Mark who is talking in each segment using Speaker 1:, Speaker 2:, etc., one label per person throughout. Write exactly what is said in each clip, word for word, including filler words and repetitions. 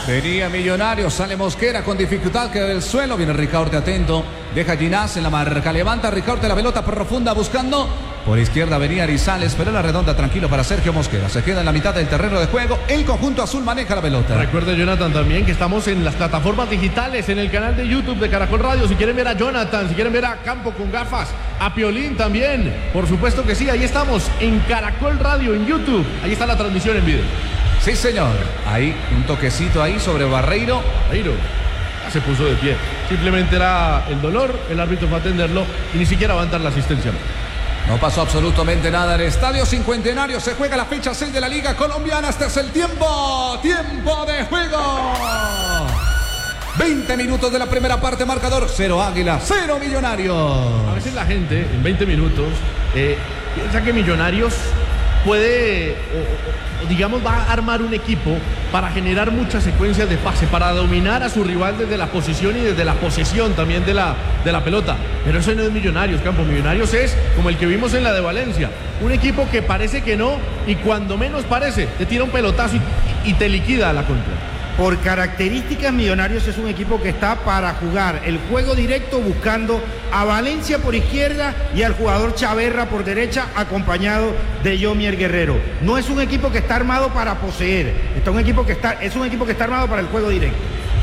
Speaker 1: Venía Millonarios, sale Mosquera con dificultad, queda del suelo, viene Ricaurte atento, deja Ginás en la marca, levanta Ricaurte la pelota profunda buscando, por izquierda venía Arizales, pero la redonda tranquilo para Sergio Mosquera, se queda en la mitad del terreno de juego, el conjunto azul maneja la pelota.
Speaker 2: Recuerde, Jonathan, también que estamos en las plataformas digitales, en el canal de YouTube de Caracol Radio, si quieren ver a Jonathan, si quieren ver a Campo con gafas, a Piolín también, por supuesto que sí, ahí estamos en Caracol Radio, en YouTube, ahí está la transmisión en video.
Speaker 1: Sí, señor. Ahí, un toquecito ahí sobre Barreiro.
Speaker 2: Barreiro ya se puso de pie. Simplemente era el dolor, el árbitro fue a atenderlo y ni siquiera va a dar la asistencia.
Speaker 1: No pasó absolutamente nada en el Estadio Cincuentenario. Se juega la fecha seis de la Liga Colombiana. Este es el tiempo. Tiempo de juego. veinte minutos de la primera parte. Marcador cero Águila, cero Millonarios.
Speaker 2: A veces la gente en veinte minutos eh, piensa que Millonarios puede, o, o, digamos, va a armar un equipo para generar muchas secuencias de pase, para dominar a su rival desde la posición y desde la posesión también de la, de la pelota. Pero eso no es Millonarios, Campo. Millonarios es como el que vimos en la de Valencia. Un equipo que parece que no, y cuando menos parece, te tira un pelotazo y, y te liquida a la contra.
Speaker 3: Por características, Millonarios es un equipo que está para jugar el juego directo, buscando a Valencia por izquierda y al jugador Chaverra por derecha, acompañado de Yomier Guerrero. No es un equipo que está armado para poseer, está un equipo que está, es un equipo que está armado para el juego directo.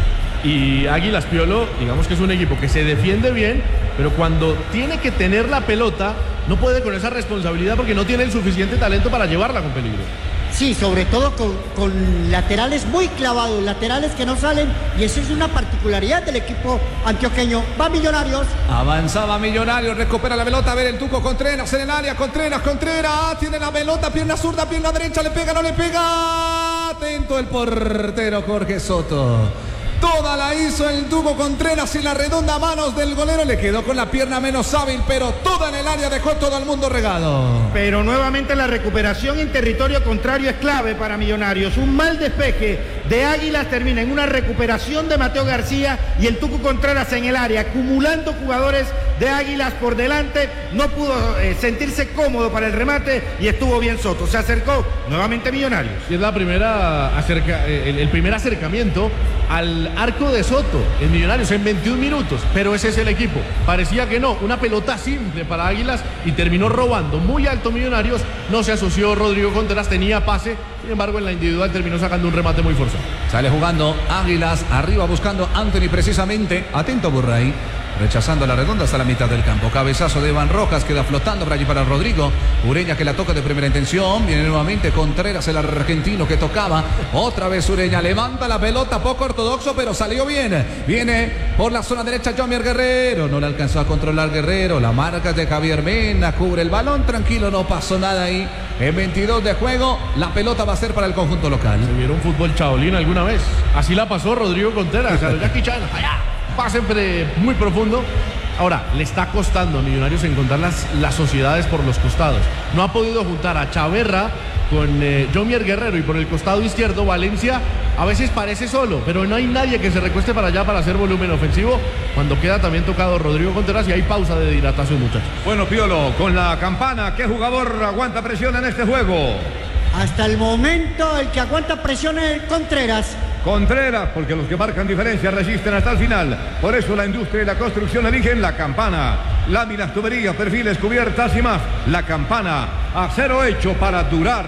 Speaker 2: Y Águilas Piolo, digamos que es un equipo que se defiende bien, pero cuando tiene que tener la pelota, no puede con esa responsabilidad porque no tiene el suficiente talento para llevarla con peligro.
Speaker 4: Sí, sobre todo con, con laterales muy clavados, laterales que no salen, y eso es una particularidad del equipo antioqueño. Va Millonarios.
Speaker 1: Avanzaba Millonarios, recupera la pelota, a ver el Tuco Contreras en el área, Contreras, Contreras, ah, tiene la pelota, pierna zurda, pierna derecha, le pega, no le pega, atento el portero Jorge Soto. Toda la hizo el Tuco Contreras y la redonda a manos del golero le quedó con la pierna menos hábil, pero toda en el área dejó todo el mundo regado.
Speaker 3: Pero nuevamente la recuperación en territorio contrario es clave para Millonarios. Un mal despeje de Águilas termina en una recuperación de Mateo García y el Tuco Contreras en el área, acumulando jugadores de Águilas por delante. No pudo eh, sentirse cómodo para el remate y estuvo bien Soto. Se acercó nuevamente Millonarios.
Speaker 2: Y es la primera acerca, el, el primer acercamiento al arco de Soto en Millonarios en veintiún minutos, pero ese es el equipo. Parecía que no, una pelota simple para Águilas y terminó robando muy alto Millonarios. No se asoció Rodrigo Contreras, tenía pase, sin embargo en la individual terminó sacando un remate muy forzado.
Speaker 1: Sale jugando Águilas, arriba buscando Anthony precisamente, atento Burray, rechazando la redonda hasta la mitad del campo. Cabezazo de Iván Rojas, queda flotando por allí para Rodrigo. Ureña que la toca de primera intención. Viene nuevamente Contreras, el argentino que tocaba. Otra vez Ureña, levanta la pelota, poco ortodoxo, pero salió bien. Viene por la zona derecha Yomier Guerrero. No le alcanzó a controlar Guerrero. La marca de Javier Mena, cubre el balón. Tranquilo, no pasó nada ahí. En veintidós de juego, la pelota va a ser para el conjunto local.
Speaker 2: ¿Se vieron fútbol chaolín alguna vez? Así la pasó Rodrigo Contreras. Jackie Chan, allá. Pase muy profundo. Ahora, le está costando a Millonarios encontrar las, las sociedades por los costados. No ha podido juntar a Chaverra con eh, Yomier Guerrero, y por el costado izquierdo Valencia a veces parece solo, pero no hay nadie que se recueste para allá para hacer volumen ofensivo cuando queda también tocado Rodrigo Contreras y hay pausa de dilatación, muchachos.
Speaker 5: Bueno, Piolo, con la campana, ¿qué jugador aguanta presión en este juego?
Speaker 4: Hasta el momento el que aguanta presión es Contreras.
Speaker 5: Contreras, porque los que marcan diferencia resisten hasta el final. Por eso la industria y la construcción eligen la campana. Láminas, tuberías, perfiles, cubiertas y más. La campana, acero hecho para durar.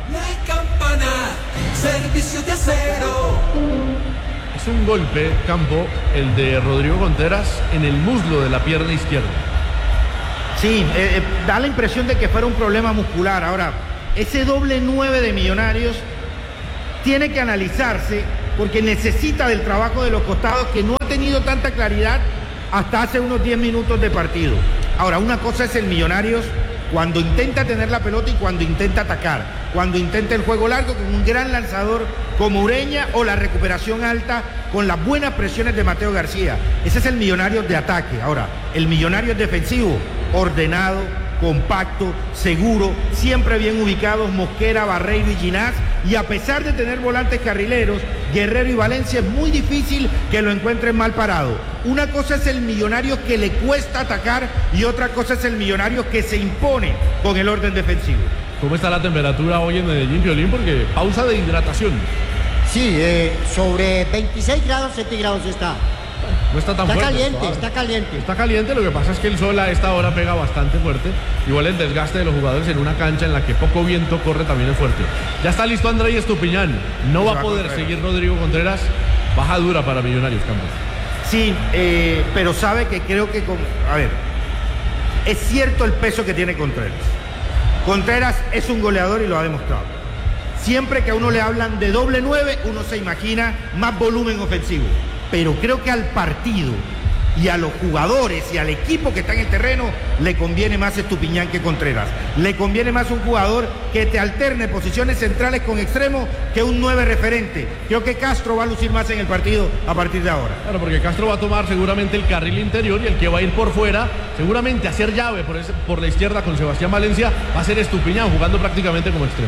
Speaker 6: La campana, servicio de acero.
Speaker 2: Es un golpe, Campo, el de Rodrigo Contreras en el muslo de la pierna izquierda.
Speaker 3: Sí, eh, eh, da la impresión de que fuera un problema muscular. Ahora, ese doble nueve de Millonarios tiene que analizarse porque necesita del trabajo de los costados, que no ha tenido tanta claridad hasta hace unos diez minutos de partido. Ahora, una cosa es el Millonarios cuando intenta tener la pelota y cuando intenta atacar, cuando intenta el juego largo con un gran lanzador como Ureña, o la recuperación alta con las buenas presiones de Mateo García. Ese es el Millonarios de ataque. Ahora, el Millonarios defensivo, ordenado, compacto, seguro, siempre bien ubicados Mosquera, Barreiro y Ginás, y a pesar de tener volantes carrileros, Guerrero y Valencia, es muy difícil que lo encuentren mal parado. Una cosa es el Millonarios que le cuesta atacar y otra cosa es el Millonarios que se impone con el orden defensivo.
Speaker 2: ¿Cómo está la temperatura hoy en Medellín, Piolín? Porque pausa de hidratación.
Speaker 4: Sí, eh, sobre veintiséis grados centígrados está.
Speaker 2: No está tan
Speaker 4: Está
Speaker 2: fuerte.
Speaker 4: caliente,
Speaker 2: suave.
Speaker 4: está caliente.
Speaker 2: Está caliente, lo que pasa es que el sol a esta hora pega bastante fuerte. Igual el desgaste de los jugadores en una cancha en la que poco viento corre también es fuerte. Ya está listo Andrés Estupiñán. No va a poder seguir Rodrigo Contreras. Baja dura para Millonarios, Campos.
Speaker 3: Sí, eh, pero sabe que creo que... Con, a ver, es cierto el peso que tiene Contreras. Contreras es un goleador y lo ha demostrado. Siempre que a uno le hablan de doble nueve, uno se imagina más volumen ofensivo. Pero creo que al partido y a los jugadores y al equipo que está en el terreno le conviene más Estupiñán que Contreras. Le conviene más un jugador que te alterne posiciones centrales con extremo que un nueve referente. Creo que Castro va a lucir más en el partido a partir de ahora.
Speaker 2: Claro, porque Castro va a tomar seguramente el carril interior y el que va a ir por fuera, seguramente a hacer llave por, ese, por la izquierda con Sebastián Valencia, va a ser Estupiñán jugando prácticamente como extremo.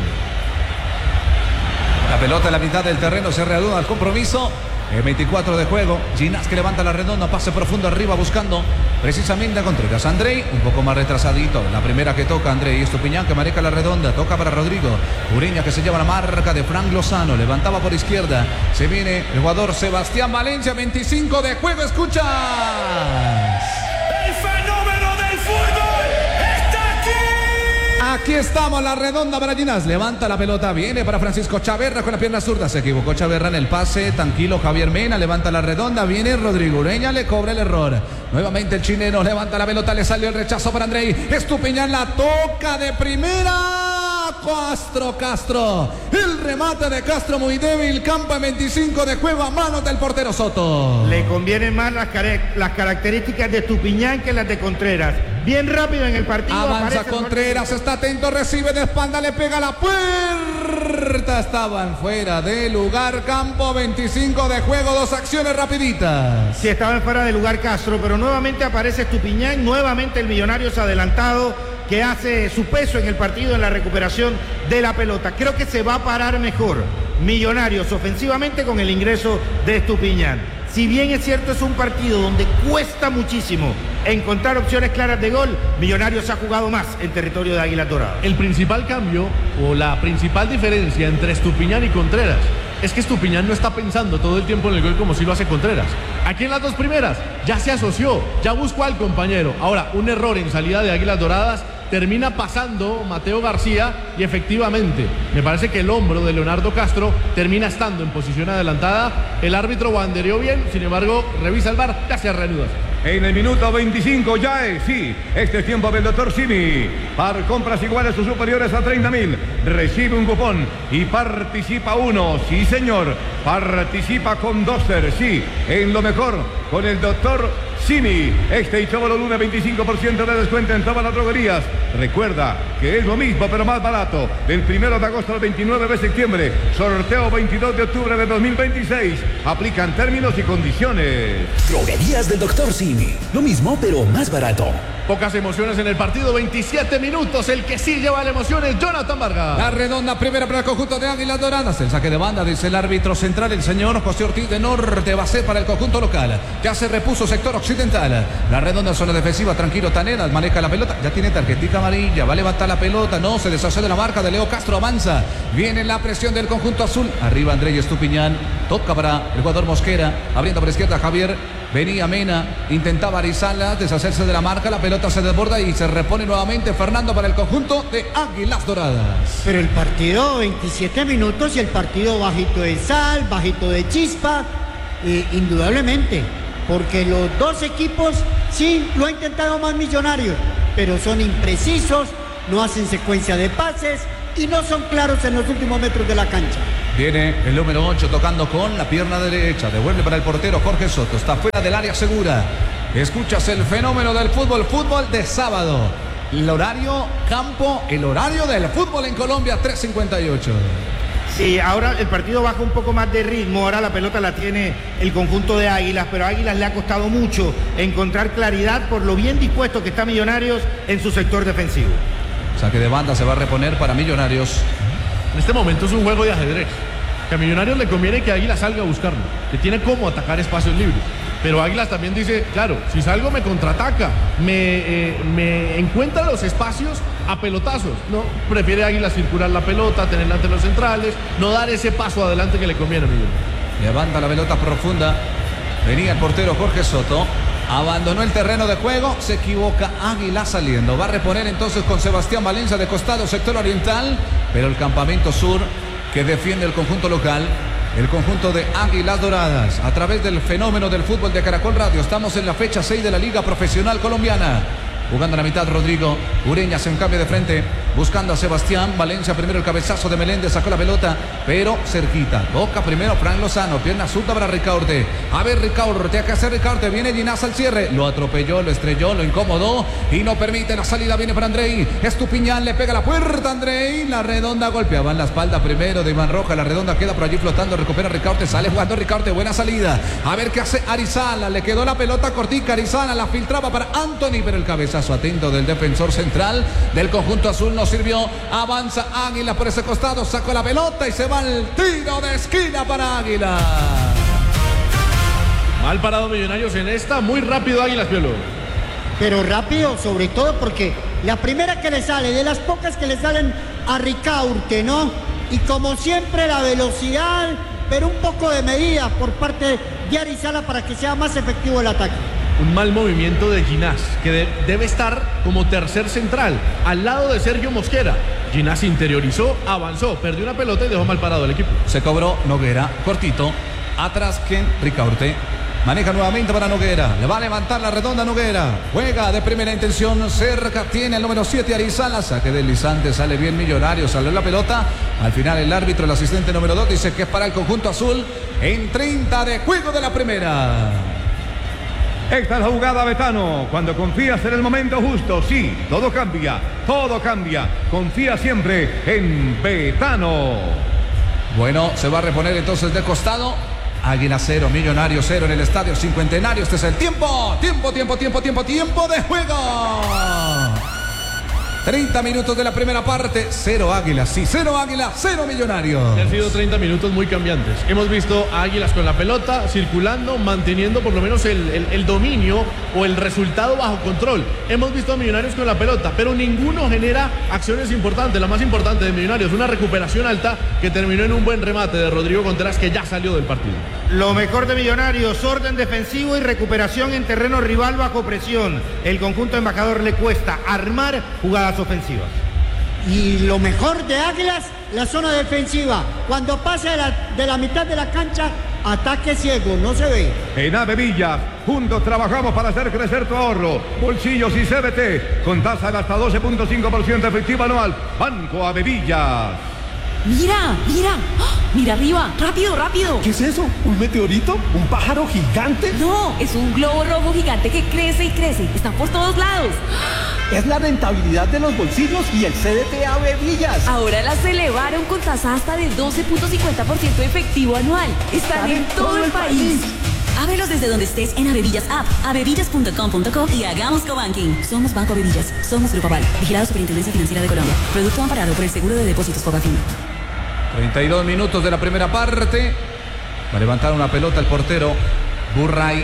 Speaker 1: La pelota en la mitad del terreno, se reanuda el compromiso. El veinticuatro de juego, Ginás que levanta la redonda, pase profundo arriba buscando precisamente a Contreras. Andrei un poco más retrasadito, la primera que toca Andrei. Estupiñán que maneja la redonda, toca para Rodrigo. Ureña que se lleva la marca de Frank Lozano, levantaba por izquierda. Se viene el jugador Sebastián Valencia, veinticinco de juego, escuchas.
Speaker 6: El fenómeno del fútbol está aquí.
Speaker 1: Aquí estamos, la redonda para Ginás. Levanta la pelota, viene para Francisco Chaverra con la pierna zurda. Se equivocó Chaverra en el pase. Tranquilo Javier Mena, levanta la redonda. Viene Rodrigo Ureña, le cobra el error. Nuevamente el chileno levanta la pelota, le salió el rechazo para Andrei. Estupiñán la toca de primera. Castro, Castro. El remate de Castro muy débil. Campo en veinticinco de juego a manos del portero Soto.
Speaker 3: Le convienen más las, las características de Estupiñán que las de Contreras. Bien rápido en el partido.
Speaker 1: Avanza Contreras, está atento, recibe de espalda, le pega a la puerta. Estaban fuera de lugar, campo veinticinco de juego, dos acciones rapiditas.
Speaker 3: Sí, estaban fuera de lugar Castro, pero nuevamente aparece Estupiñán, nuevamente el Millonarios adelantado, que hace su peso en el partido en la recuperación de la pelota. Creo que se va a parar mejor Millonarios ofensivamente con el ingreso de Estupiñán. Si bien es cierto, es un partido donde cuesta muchísimo encontrar opciones claras de gol, Millonarios ha jugado más en territorio de Águilas Doradas.
Speaker 2: El principal cambio o la principal diferencia entre Estupiñán y Contreras es que Estupiñán no está pensando todo el tiempo en el gol como si lo hace Contreras. Aquí en las dos primeras ya se asoció, ya buscó al compañero. Ahora, un error en salida de Águilas Doradas, termina pasando Mateo García y efectivamente me parece que el hombro de Leonardo Castro termina estando en posición adelantada. El árbitro bandereó bien, sin embargo revisa el V A R, ya se reanuda.
Speaker 5: En el minuto veinticinco ya es, sí, este es tiempo del doctor Simi. Par compras iguales o superiores a treinta mil. Recibe un cupón y participa uno. Sí, señor. Participa con Doster, sí, en lo mejor con el doctor Simi. Este y todos los lunes veinticinco por ciento de descuento en todas las droguerías. Recuerda que es lo mismo pero más barato. Del primero de agosto al veintinueve de septiembre. Sorteo veintidós de octubre de dos mil veintiséis. Aplican términos y condiciones.
Speaker 7: Droguerías del doctor Simi. Lo mismo pero más barato.
Speaker 2: Pocas emociones en el partido, veintisiete minutos. El que sí lleva la emoción es Jonathan Vargas.
Speaker 1: La redonda primera para el conjunto de Águilas Doradas. El saque de banda, dice el árbitro central, el señor José Ortiz de Norte. Va a ser para el conjunto local. Ya se repuso sector occidental. La redonda zona defensiva, tranquilo Taneda, maneja la pelota. Ya tiene tarjetita amarilla, va a levantar la pelota. No, se deshace de la marca de Leo Castro, avanza. Viene la presión del conjunto azul. Arriba Andrés Estupiñán. Toca para el jugador Mosquera. Abriendo por izquierda Javier. Venía Mena, intentaba Arizala deshacerse de la marca, la pelota se desborda y se repone nuevamente Fernando para el conjunto de Águilas Doradas.
Speaker 4: Pero el partido, veintisiete minutos y el partido bajito de sal, bajito de chispa, eh, indudablemente, porque los dos equipos sí lo ha intentado más Millonarios, pero son imprecisos, no hacen secuencia de pases y no son claros en los últimos metros de la cancha.
Speaker 1: Viene el número ocho tocando con la pierna derecha. Devuelve para el portero Jorge Soto. Está fuera del área segura. Escuchas el fenómeno del fútbol. Fútbol de sábado. El horario campo. El horario del fútbol en Colombia. tres cincuenta y ocho.
Speaker 3: Sí, ahora el partido baja un poco más de ritmo. Ahora la pelota la tiene el conjunto de Águilas. Pero a Águilas le ha costado mucho encontrar claridad por lo bien dispuesto que está Millonarios en su sector defensivo.
Speaker 1: Saque de banda se va a reponer para Millonarios.
Speaker 2: En este momento es un juego de ajedrez. Que a Millonarios le conviene que Águila salga a buscarlo, que tiene cómo atacar espacios libres. pero Águilas también dice, claro, si salgo me contraataca, me, eh, me encuentra los espacios a pelotazos, ¿no? Prefiere Águilas circular la pelota, tenerla ante los centrales, no dar ese paso adelante que le conviene a Miguel.
Speaker 1: Levanta la pelota profunda, venía el portero Jorge Soto, abandonó el terreno de juego, se equivoca Águila saliendo, va a reponer entonces con Sebastián Valencia de costado, sector oriental, pero el campamento sur que defiende el conjunto local, el conjunto de Águilas Doradas, a través del fenómeno del fútbol de Caracol Radio. Estamos en la fecha seis de la Liga Profesional Colombiana. Jugando a la mitad Rodrigo, Ureña se encambia de frente, buscando a Sebastián Valencia, primero el cabezazo de Meléndez, sacó la pelota, pero cerquita, toca primero Fran Lozano, pierna zurda para Ricaurte, a ver Ricaurte, tiene que hacer Ricaurte, viene Ginás al cierre, lo atropelló, lo estrelló, lo incomodó y no permite la salida, viene para Andrei, Estupiñán le pega la puerta a Andrei, la redonda golpeaba en la espalda primero de Iván Rojas, la redonda queda por allí flotando, recupera Ricaurte, sale jugando Ricaurte, buena salida, a ver qué hace Arizala, le quedó la pelota cortica, Arizala la filtraba para Anthony, pero el cabezazo atento del defensor central del conjunto azul no sirvió, avanza Águila por ese costado, sacó la pelota y se va el tiro de esquina para Águila.
Speaker 2: Mal parado Millonarios en esta, muy rápido Águilas, Piolo.
Speaker 4: Pero rápido, sobre todo porque la primera que le sale, de las pocas que le salen a Ricaurte, ¿no? Y como siempre la velocidad, pero un poco de medida por parte de Arizala para que sea más efectivo el ataque.
Speaker 2: Un mal movimiento de Ginás, que de, debe estar como tercer central, al lado de Sergio Mosquera. Ginás interiorizó, avanzó, perdió una pelota y dejó mal parado el equipo.
Speaker 1: Se cobró Noguera, cortito, atrás que Ricaurte. Maneja nuevamente para Noguera, le va a levantar la redonda Noguera, juega de primera intención, cerca tiene el número siete Arizala, saque deslizante, sale bien Millonario, sale la pelota, al final el árbitro, el asistente número dos, dice que es para el conjunto azul en treinta de juego de la primera.
Speaker 5: Esta es la jugada, Betano. Cuando confías en el momento justo, sí, todo cambia, todo cambia. Confía siempre en Betano.
Speaker 1: Bueno, se va a reponer entonces de costado. Águila cero, Millonario cero en el Estadio Cincuentenario. Este es el tiempo, tiempo, tiempo, tiempo, tiempo, tiempo de juego. treinta minutos de la primera parte, cero Águilas, sí, cero Águilas, cero Millonarios.
Speaker 2: Han sido treinta minutos muy cambiantes. Hemos visto a Águilas con la pelota, circulando, manteniendo por lo menos el, el, el dominio o el resultado bajo control. Hemos visto a Millonarios con la pelota, pero ninguno genera acciones importantes. La más importante de Millonarios, una recuperación alta que terminó en un buen remate de Rodrigo Contreras, que ya salió del partido.
Speaker 3: Lo mejor de Millonarios, orden defensivo y recuperación en terreno rival bajo presión. El conjunto embajador le cuesta armar jugadas ofensivas.
Speaker 4: Y lo mejor de Águilas, la zona defensiva. Cuando pase de la, de la mitad de la cancha, ataque ciego, no se ve.
Speaker 5: En Avevillas, juntos trabajamos para hacer crecer tu ahorro. Bolsillos y C B T, con tasa de hasta doce punto cinco por ciento efectiva anual. Banco Avevillas.
Speaker 8: Mira, mira, ¡oh! Mira arriba, rápido, rápido.
Speaker 6: ¿Qué es eso? ¿Un meteorito? ¿Un pájaro gigante?
Speaker 8: No, es un globo rojo gigante que crece y crece. Está por todos lados.
Speaker 6: Es la rentabilidad de los bolsillos y el C D T Avevillas.
Speaker 8: Ahora las elevaron con tasa hasta de doce punto cincuenta por ciento efectivo anual. Están en todo el país.
Speaker 9: Ábrelos desde donde estés en Avevillas App, avevillas punto com punto co y hagamos cobanking. Somos Banco Avevillas, somos Grupo Aval, vigilado Superintendencia Financiera de Colombia. Producto amparado por el Seguro de Depósitos Fogafín.
Speaker 1: treinta y dos minutos de la primera parte. Va a levantar una pelota el portero Burray.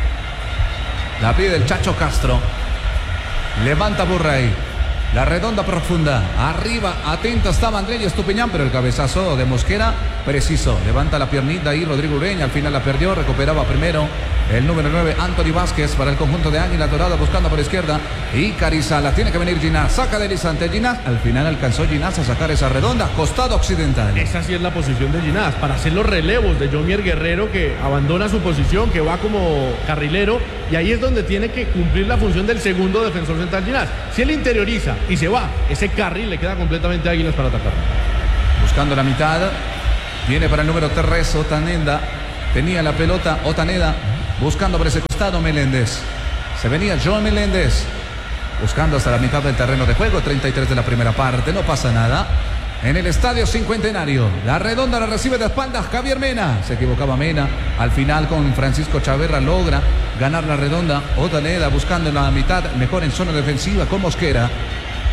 Speaker 1: La pide el Chacho Castro. Levanta Burray. La redonda profunda. Arriba, atento estaba Andrés Estupiñán, pero el cabezazo de Mosquera preciso. Levanta la piernita ahí Rodrigo Ureña. Al final la perdió. Recuperaba primero el número nueve, Anthony Vázquez, para el conjunto de Águila Dorada, buscando por izquierda. Y Carizala. Tiene que venir Ginás. Saca deslizante Ginás. Al final alcanzó Ginás a sacar esa redonda. Costado occidental.
Speaker 2: Esa sí es la posición de Ginás, para hacer los relevos de Jomier Guerrero, que abandona su posición, que va como carrilero. Y ahí es donde tiene que cumplir la función del segundo defensor central Ginás. Si él interioriza y se va, ese carril le queda completamente a Águilas para atacar.
Speaker 1: Buscando la mitad. Viene para el número tres, Otaneda. Tenía la pelota Otaneda. Buscando por ese costado Meléndez. Se venía John Meléndez. Buscando hasta la mitad del terreno de juego. treinta y tres de la primera parte. No pasa nada. En el Estadio Cincuentenario. La redonda la recibe de espaldas Javier Mena. Se equivocaba Mena. Al final con Francisco Chaverra logra ganar la redonda. Otaneda buscando en la mitad. Mejor en zona defensiva con Mosquera.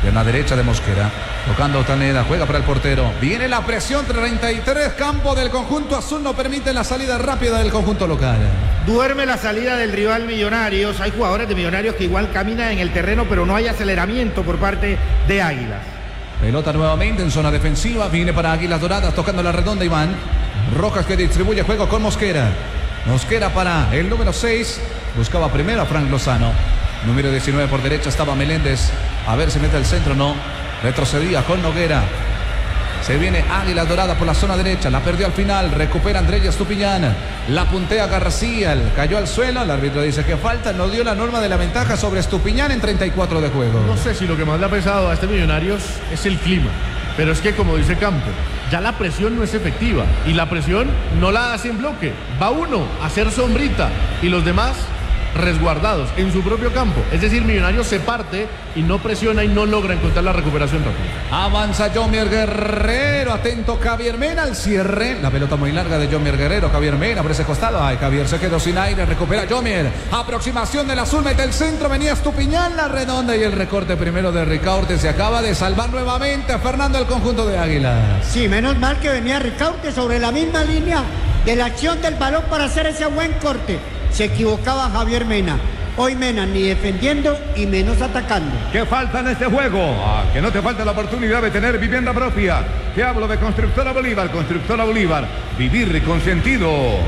Speaker 1: Pierna derecha de Mosquera. Tocando Otaneda, juega para el portero. Viene la presión, treinta y tres, campo del conjunto azul, no permite la salida rápida del conjunto local.
Speaker 3: Duerme la salida del rival Millonarios. Hay jugadores de Millonarios que igual caminan en el terreno, pero no hay aceleramiento por parte de Águilas.
Speaker 1: Pelota nuevamente en zona defensiva. Viene para Águilas Doradas, tocando la redonda Iván. Rojas que distribuye juego con Mosquera. Mosquera para el número seis. Buscaba primero a Frank Lozano. Número diecinueve por derecha estaba Meléndez. A ver si mete el centro, no. Retrocedía con Noguera. Se viene Águila Dorada por la zona derecha. La perdió al final. Recupera Andrés Estupiñán. La puntea García. Cayó al suelo. El árbitro dice que falta. No dio la norma de la ventaja sobre Estupiñán en treinta y cuatro de juego.
Speaker 2: No sé si lo que más le ha pesado a este Millonarios es el clima. Pero es que, como dice Campo, ya la presión no es efectiva. Y la presión no la hace en bloque. Va uno a hacer sombrita. Y los demás resguardados en su propio campo. Es decir, Millonarios se parte y no presiona y no logra encontrar la recuperación rápida.
Speaker 1: Avanza Jomier Guerrero, atento Javier Mena al cierre. La pelota muy larga de Jomier Guerrero. Javier Mena por ese costado. Ay, Javier se quedó sin aire. Recupera Jomier. Aproximación del azul, mete el centro. Venía Estupiñán, la redonda y el recorte primero de Ricaurte. Se acaba de salvar nuevamente a Fernando el conjunto de Águilas.
Speaker 4: Sí, menos mal que venía Ricaurte sobre la misma línea de la acción del balón para hacer ese buen corte. Se equivocaba Javier Mena. Hoy Mena ni defendiendo y menos atacando.
Speaker 5: ¿Qué falta en este juego? Ah, que no te falta la oportunidad de tener vivienda propia. Te hablo de Constructora Bolívar. Constructora Bolívar. Vivir con sentido.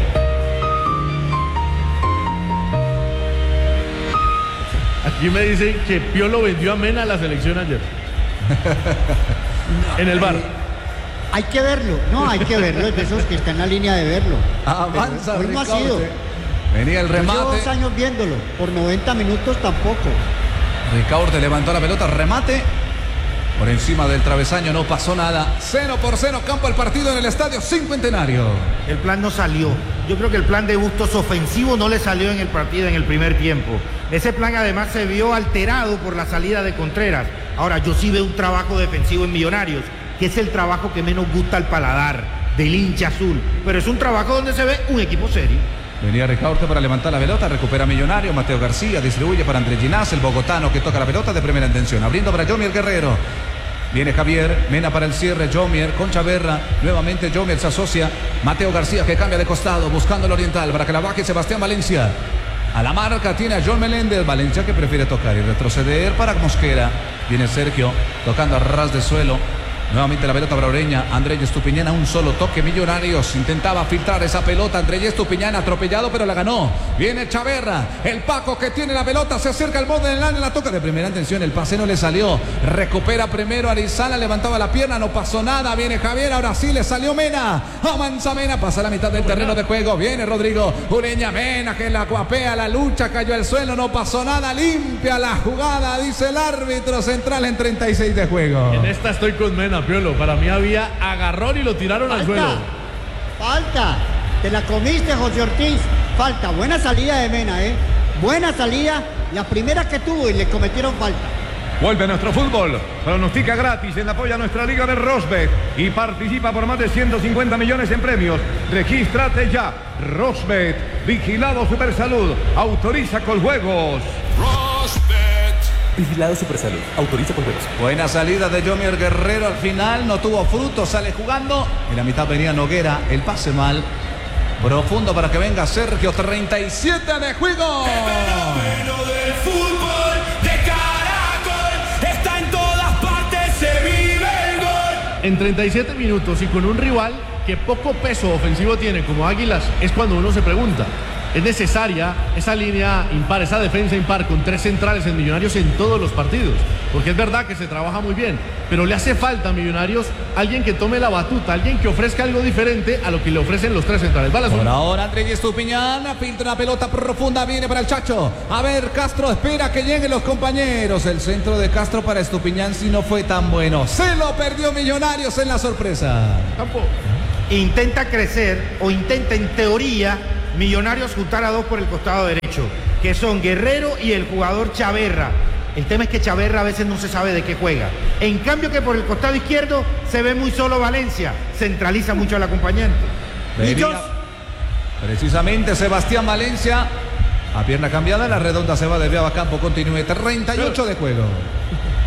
Speaker 2: Aquí me dicen que Piolo vendió a Mena a la selección ayer. No, en el bar.
Speaker 4: Hay que verlo. No, hay que verlo. Es de esos que están en la línea de verlo.
Speaker 1: Avanza.
Speaker 4: Pero hoy no ha sido.
Speaker 1: Venía el remate.
Speaker 4: Llevo dos años viéndolo. Por noventa minutos tampoco.
Speaker 1: Ricaurte levantó la pelota. Remate. Por encima del travesaño no pasó nada. Cero por cero, campo el partido en el Estadio Cincuentenario.
Speaker 3: El plan no salió. Yo creo que el plan de Bustos ofensivo no le salió en el partido en el primer tiempo. Ese plan además se vio alterado por la salida de Contreras. Ahora yo sí veo un trabajo defensivo en Millonarios, que es el trabajo que menos gusta al paladar del hincha azul. Pero es un trabajo donde se ve un equipo serio.
Speaker 1: Venía Ricaurte para levantar la pelota, recupera Millonario, Mateo García distribuye para Andrés Ginás, el bogotano que toca la pelota de primera intención, abriendo para Jomier Guerrero. Viene Javier, Mena para el cierre, Jomier con Chaverra, nuevamente Jomier se asocia, Mateo García que cambia de costado, buscando el oriental para que la baje Sebastián Valencia. A la marca tiene a John Meléndez, Valencia que prefiere tocar y retroceder para Mosquera. Viene Sergio tocando a ras de suelo. Nuevamente la pelota para Oreña. Andrés Estupiñán a un solo toque. Millonarios intentaba filtrar esa pelota. Andrés Estupiñán atropellado, pero la ganó. Viene Chaverra. El Paco que tiene la pelota. Se acerca al borde del área. La toca de primera intención. El pase no le salió. Recupera primero Arizala. Levantaba la pierna. No pasó nada. Viene Javier. Ahora sí le salió Mena. Avanza Mena. Pasa la mitad del terreno de juego. Viene Rodrigo Ureña. Mena que la guapea. La lucha. Cayó al suelo. No pasó nada. Limpia la jugada. Dice el árbitro central en treinta y seis de juego.
Speaker 2: En esta estoy con Mena. Piolo, para mí había agarrón y lo tiraron
Speaker 4: Falta.
Speaker 2: al suelo.
Speaker 4: Falta, te la comiste, José Ortiz. Falta, buena salida de Mena, ¿eh? Buena salida, la primera que tuvo y le cometieron falta.
Speaker 5: Vuelve nuestro fútbol, pronostica gratis en apoyo a nuestra liga de Rosbet y participa por más de ciento cincuenta millones en premios. Regístrate ya, Rosbet, vigilado Supersalud, autoriza con juegos.
Speaker 7: Rosbet. Vigilado Supersalud. Autoriza con juegos.
Speaker 1: Buena salida de Jomier Guerrero al final. No tuvo fruto. Sale jugando. En la mitad venía Noguera. El pase mal. Profundo para que venga Sergio. treinta y siete de juego.
Speaker 10: El fenómeno del fútbol de Caracol. Está en todas partes. Se vive el gol.
Speaker 2: En treinta y siete minutos y con un rival que poco peso ofensivo tiene como Águilas, es cuando uno se pregunta. Es necesaria esa línea impar, esa defensa impar con tres centrales en Millonarios en todos los partidos. Porque es verdad que se trabaja muy bien, pero le hace falta a Millonarios alguien que tome la batuta, alguien que ofrezca algo diferente a lo que le ofrecen los tres centrales.
Speaker 1: Por ahora Andrés Estupiñán filtra una pelota profunda, viene para el Chacho. A ver, Castro espera que lleguen los compañeros. El centro de Castro para Estupiñán si no fue tan bueno. Se lo perdió Millonarios en la sorpresa.
Speaker 2: Campo.
Speaker 3: Intenta crecer o intenta en teoría Millonarios juntar a dos por el costado derecho, que son Guerrero y el jugador Chaverra. El tema es que Chaverra a veces no se sabe de qué juega. En cambio que por el costado izquierdo se ve muy solo Valencia. Centraliza mucho al acompañante.
Speaker 1: Venía, precisamente Sebastián Valencia. A pierna cambiada, la redonda se va desviada a campo. Continúe. treinta y ocho de juego.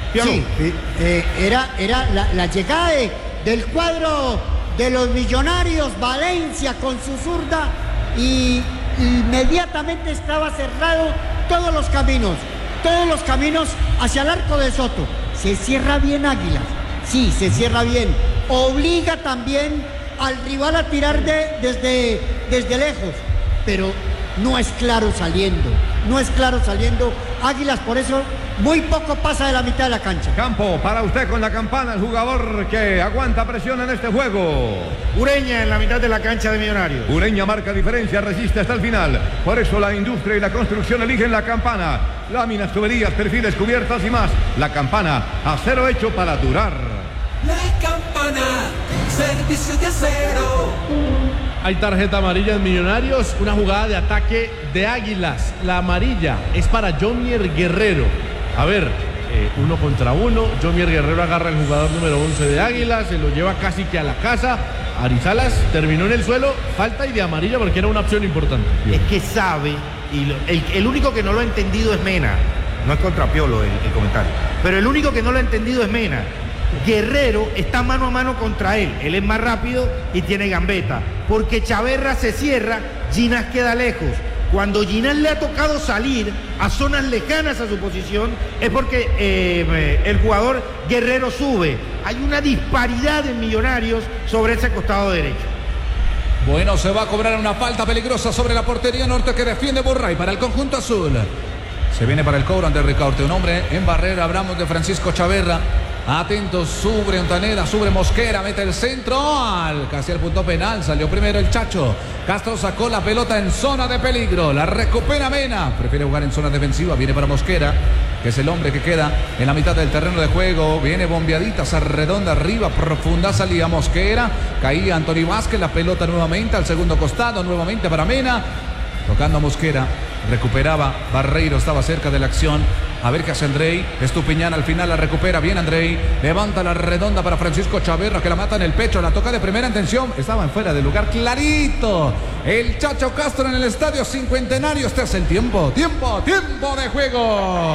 Speaker 4: Sí, eh, eh, era, era la, la llegada de, del cuadro de los Millonarios, Valencia con su zurda, y inmediatamente estaba cerrado todos los caminos, todos los caminos hacia el arco de Soto. Se cierra bien Águilas, sí, se cierra bien. Obliga también al rival a tirar de, desde, desde lejos, pero no es claro saliendo, no es claro saliendo Águilas, por eso muy poco pasa de la mitad de la cancha.
Speaker 5: Campo, para usted con la campana, el jugador que aguanta presión en este juego.
Speaker 3: Ureña en la mitad de la cancha de Millonarios.
Speaker 5: Ureña marca diferencia, resiste hasta el final. Por eso la industria y la construcción eligen la campana. Láminas, tuberías, perfiles, cubiertas y más. La campana, acero hecho para durar.
Speaker 10: La campana, servicio de acero.
Speaker 2: Hay tarjeta amarilla en Millonarios, una jugada de ataque de Águilas. La amarilla es para Jomier Guerrero. A ver, eh, uno contra uno. Jomier Guerrero agarra al jugador número once de Águilas, se lo lleva casi que a la casa. Arizalas terminó en el suelo, falta y de amarilla porque era una opción importante.
Speaker 3: Es que sabe, y lo, el, el único que no lo ha entendido es Mena. No es contra Piolo el, el comentario, pero el único que no lo ha entendido es Mena. Guerrero está mano a mano contra él, él es más rápido y tiene gambeta, porque Chaverra se cierra, Ginás queda lejos. Cuando Ginás le ha tocado salir a zonas lejanas a su posición, es porque eh, el jugador Guerrero sube. Hay una disparidad en Millonarios sobre ese costado derecho.
Speaker 1: Bueno, se va a cobrar una falta peligrosa sobre la portería norte que defiende Borray para el conjunto azul. Se viene para el cobro ante Ricaurte, un hombre en barrera, hablamos de Francisco Chaverra. Atentos, sube Ontaneda, sube Mosquera, mete el centro, al, casi al punto penal, salió primero el Chacho. Castro sacó la pelota en zona de peligro, la recupera Mena, prefiere jugar en zona defensiva, viene para Mosquera, que es el hombre que queda en la mitad del terreno de juego, viene bombeadita, se redonda arriba, profunda, salía Mosquera, caía Anthony Vázquez, la pelota nuevamente al segundo costado, nuevamente para Mena, tocando a Mosquera, recuperaba Barreiro, estaba cerca de la acción. A ver qué hace Andrei. Estupiñán al final la recupera bien Andrei. Levanta la redonda para Francisco Chaverra que la mata en el pecho. La toca de primera intención. Estaba en fuera de lugar clarito. El Chacho Castro en el estadio Cincuentenario. Este es el tiempo. Tiempo, tiempo de juego.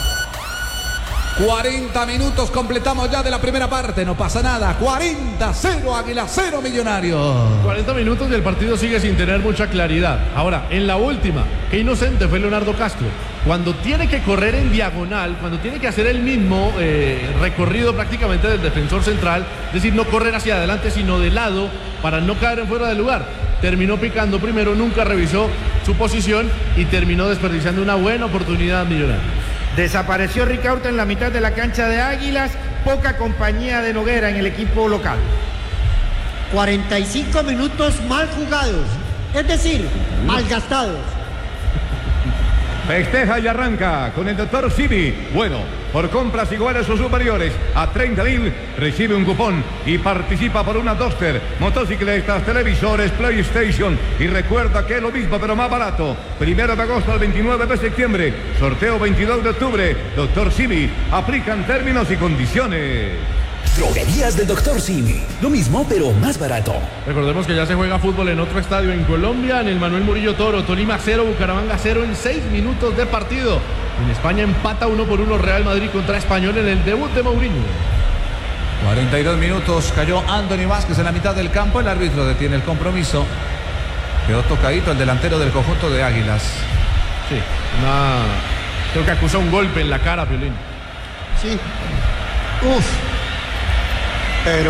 Speaker 1: cuarenta minutos completamos ya de la primera parte. No pasa nada. cuarenta cero Águila, cero Millonarios.
Speaker 2: cuarenta minutos y el partido sigue sin tener mucha claridad. Ahora, en la última, qué inocente fue Leonardo Castro. Cuando tiene que correr en diagonal, cuando tiene que hacer el mismo eh, recorrido prácticamente del defensor central, es decir, no correr hacia adelante, sino de lado, para no caer en fuera de lugar. Terminó picando primero, nunca revisó su posición y terminó desperdiciando una buena oportunidad millonaria.
Speaker 3: Desapareció Ricaurte en la mitad de la cancha de Águilas, poca compañía de Noguera en el equipo local.
Speaker 4: cuarenta y cinco minutos mal jugados, es decir, mal gastados.
Speaker 5: Festeja y arranca con el doctor Simi. Bueno, por compras iguales o superiores a treinta mil, recibe un cupón y participa por una Duster, motocicletas, televisores, PlayStation. Y recuerda que es lo mismo pero más barato. Primero de agosto al veintinueve de septiembre. Sorteo veintidós de octubre. doctor Simi. Aplican términos y condiciones.
Speaker 7: Droguerías del doctor Simi. Lo mismo, pero más barato.
Speaker 2: Recordemos que ya se juega fútbol en otro estadio en Colombia, en el Manuel Murillo Toro. Tolima cero, Bucaramanga cero en seis minutos de partido. En España empata uno por uno Real Madrid contra Español en el debut de Mourinho.
Speaker 1: cuarenta y dos minutos, cayó Anthony Vázquez en la mitad del campo. El árbitro detiene el compromiso. Quedó tocadito el delantero del conjunto de Águilas.
Speaker 2: Sí, una... creo que acusa un golpe en la cara, Piolín.
Speaker 4: Sí. Uf. Pero...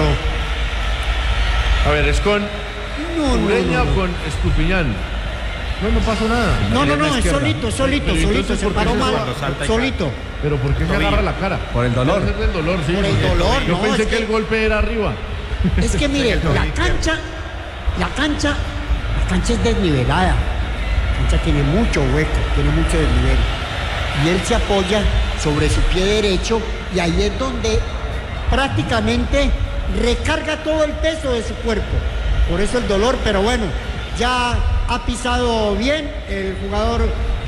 Speaker 2: A ver, es con
Speaker 4: no,
Speaker 2: Ureña
Speaker 4: no, no, no.
Speaker 2: o con Estupiñán. No, no pasó nada.
Speaker 4: No, no, no, es solito, solito,
Speaker 2: Pero
Speaker 4: solito,
Speaker 2: entonces,
Speaker 4: se
Speaker 2: ¿por qué
Speaker 4: paró
Speaker 2: se
Speaker 4: mal,
Speaker 2: salta y
Speaker 4: solito.
Speaker 2: cae? Pero ¿por qué se agarra la cara?
Speaker 1: Por el dolor.
Speaker 2: Debe ser del dolor, sí.
Speaker 4: Por el
Speaker 2: porque
Speaker 4: dolor,
Speaker 2: Yo
Speaker 4: no,
Speaker 2: pensé
Speaker 4: es
Speaker 2: que
Speaker 4: que-
Speaker 2: el golpe era arriba.
Speaker 4: Es que mire, la cancha, la cancha, la cancha es desnivelada. La cancha tiene mucho hueco, tiene mucho desnivel. Y él se apoya sobre su pie derecho y ahí es donde prácticamente recarga todo el peso de su cuerpo. Por eso el dolor, pero bueno, ya ha pisado bien el jugador